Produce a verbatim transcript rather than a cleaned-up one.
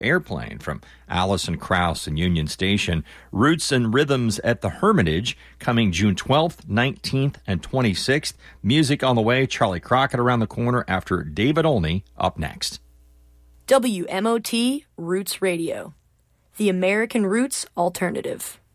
Airplane from Alison Krauss and Union Station. Roots and Rhythms at the Hermitage coming June twelfth, nineteenth, and twenty-sixth. Music on the way. Charlie Crockett around the corner after David Olney up next. W M O T Roots Radio, the American Roots Alternative.